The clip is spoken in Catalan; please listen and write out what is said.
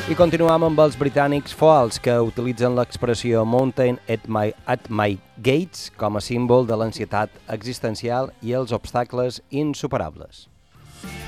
I continuem amb els britànics Falls, que utilitzen l'expressió Mountain at my gates com a símbol de l'ansietat existencial i els obstacles insuperables.